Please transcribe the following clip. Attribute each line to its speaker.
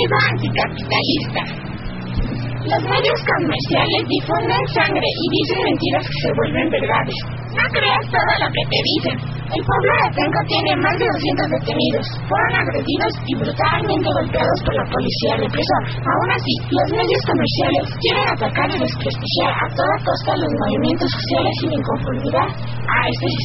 Speaker 1: Partido Anticapitalista. Los medios comerciales difunden sangre y dicen mentiras que se vuelven verdades. No creas todo lo que te dicen. El pueblo de Atenco tiene más de 200 detenidos. Fueron agredidos y brutalmente golpeados por la policía represor. Aún así, los medios comerciales quieren atacar y desprestigiar a toda costa los movimientos sociales sin inconformidad a este